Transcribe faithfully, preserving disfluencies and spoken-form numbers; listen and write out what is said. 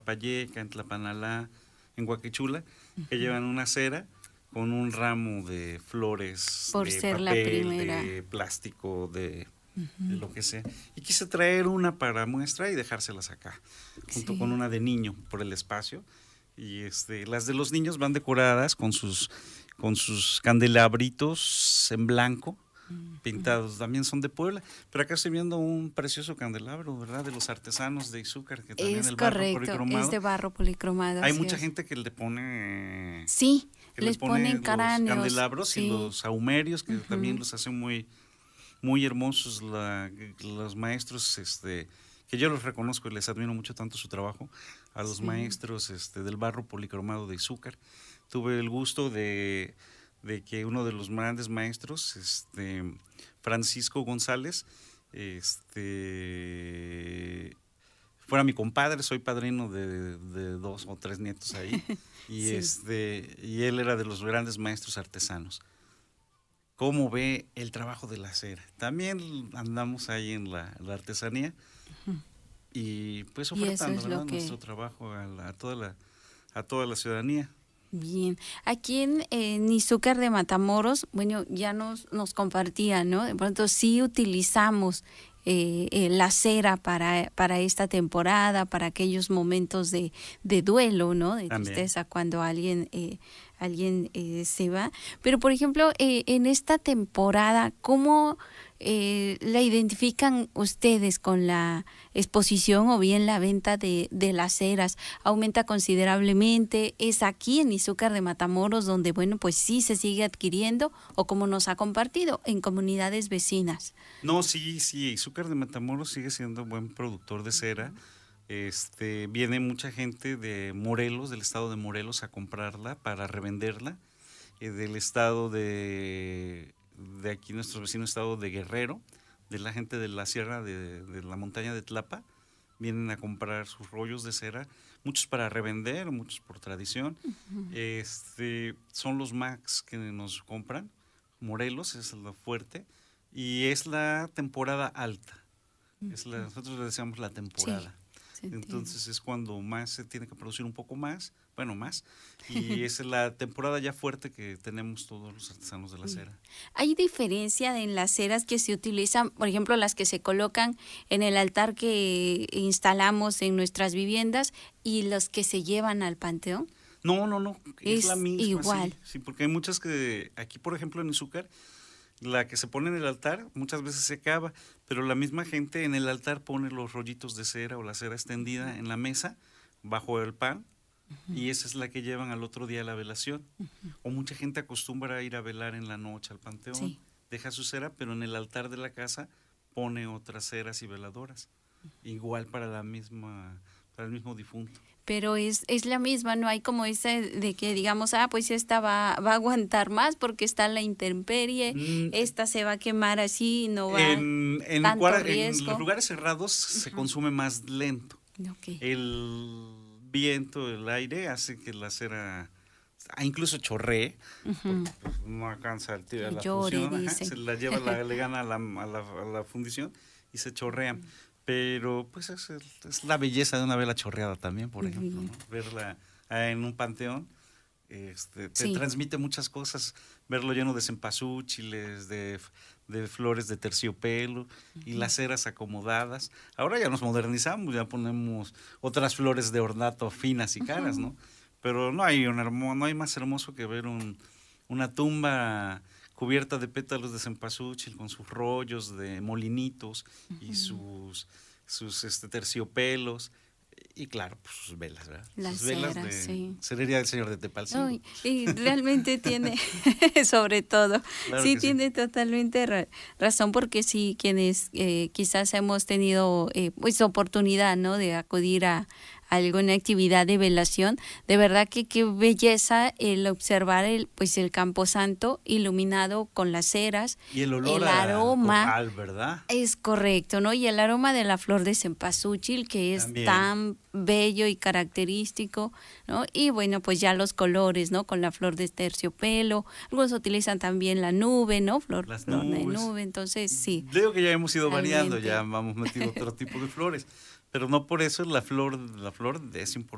Payeca, en Tlapanalá, en Huaquichula, que llevan una cera con un ramo de flores, Por de ser papel, la primera. de plástico, de, Uh-huh. de lo que sea. Y quise traer una para muestra y dejárselas acá, junto Sí. con una de niño por el espacio. Y este, las de los niños van decoradas con sus, con sus candelabritos en blanco, pintados, también son de Puebla, pero acá estoy viendo un precioso candelabro, ¿verdad? De los artesanos de Izúcar, que también Es el barro correcto, policromado. es de barro policromado. Hay así mucha es. gente que le pone, Sí, que les le pone ponen los cráneos. candelabros Sí. y los saumerios, que Uh-huh. también los hacen muy, muy hermosos la, los maestros, este, que yo los reconozco y les admiro mucho tanto su trabajo, a los Sí. maestros este, del barro policromado de Izúcar. Tuve el gusto de, de que uno de los grandes maestros, este, Francisco González, este, fuera mi compadre. Soy padrino de, de dos o tres nietos ahí, y, sí. este, y él era de los grandes maestros artesanos. ¿Cómo ve el trabajo de la cera? También andamos ahí en la, la artesanía, uh-huh. y pues ofertando, es ¿verdad? Que... nuestro trabajo a, la, a, toda la, a toda la ciudadanía. Bien, aquí en, en Izúcar de Matamoros, bueno, ya nos, nos compartían, ¿no? De pronto sí utilizamos eh, eh, la cera para, para esta temporada, para aquellos momentos de, de duelo, ¿no? De También. tristeza cuando alguien, eh, alguien eh, se va. Pero, por ejemplo, eh, en esta temporada, ¿cómo eh, la identifican ustedes con la exposición o bien la venta de, de las ceras? ¿Aumenta considerablemente? ¿Es aquí en Izúcar de Matamoros donde, bueno, pues sí se sigue adquiriendo, o como nos ha compartido, en comunidades vecinas? No, sí, sí, Izúcar de Matamoros sigue siendo buen productor de cera. Este, viene mucha gente de Morelos, del estado de Morelos, a comprarla para revenderla, eh, del estado de, de aquí, nuestro vecino estado de Guerrero, de la gente de la sierra de, de la montaña de Tlapa, vienen a comprar sus rollos de cera, muchos para revender, muchos por tradición. Uh-huh. Este, son los Max que nos compran, Morelos es lo fuerte, y es la temporada alta, uh-huh. es la, nosotros le decíamos la temporada. Sí. Entonces es cuando más se tiene que producir un poco más, bueno, más, y es la temporada ya fuerte que tenemos todos los artesanos de la cera. ¿Hay diferencia en las ceras que se utilizan, por ejemplo, las que se colocan en el altar que instalamos en nuestras viviendas y los que se llevan al panteón? No, no, no, es, es la misma. Igual. Sí, sí, porque hay muchas que, aquí por ejemplo en Izúcar, la que se pone en el altar muchas veces se acaba, pero la misma gente en el altar pone los rollitos de cera o la cera extendida en la mesa bajo el pan, uh-huh. y esa es la que llevan al otro día a la velación. Uh-huh. O mucha gente acostumbra a ir a velar en la noche al panteón, sí. deja su cera, pero en el altar de la casa pone otras ceras y veladoras, uh-huh. igual para la misma, para el mismo difunto. Pero es, es la misma, no hay como ese de que digamos, ah, pues esta va, va a aguantar más porque está en la intemperie, mm, esta se va a quemar así, no va en, en, tanto cuara, riesgo. En los lugares cerrados uh-huh. se consume más lento. Okay. El viento, el aire hace que la cera incluso chorree, uh-huh. porque pues, no alcanza el tiro de la Llore, fundición, ajá, se la lleva, la, le gana a la, a, la, a la fundición y se chorrea. Uh-huh. Pero pues es, es la belleza de una vela chorreada también, por ejemplo, ¿no? Verla en un panteón este, te sí. transmite muchas cosas, verlo lleno de cempasúchiles, de, de flores de terciopelo, uh-huh. y las ceras acomodadas. Ahora ya nos modernizamos, ya ponemos otras flores de ornato finas y caras, uh-huh. ¿no? Pero no hay, un hermo, no hay más hermoso que ver un, una tumba cubierta de pétalos de cempasúchil con sus rollos de molinitos, uh-huh. y sus, sus este, terciopelos, y claro, pues sus velas, ¿verdad? Las sus velas ceras, de sí. cerería del señor de Tepalcingo. Uy, y realmente tiene, sobre todo, claro sí tiene sí. totalmente ra- razón, porque sí, quienes eh, quizás hemos tenido eh, pues oportunidad, ¿no?, de acudir a alguna actividad de velación, de verdad que qué belleza el observar el pues el camposanto iluminado con las ceras, y el olor el aroma, a copal, ¿verdad? Es correcto, ¿no? Y el aroma de la flor de cempasúchil, que es También. tan bello y característico, ¿no? Y bueno, pues ya los colores, ¿no? Con la flor de terciopelo, algunos utilizan también la nube, ¿no? Flor, Las flor de nubes. nube, entonces sí. Digo que ya hemos ido Realmente. variando, ya vamos metido otro tipo de flores. Pero no por eso la flor, la flor es importante.